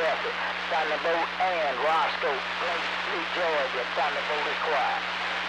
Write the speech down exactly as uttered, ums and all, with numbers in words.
traffic. Thunderbolt and Roscoe, Blake, Georgia. Thunderbolt is quiet.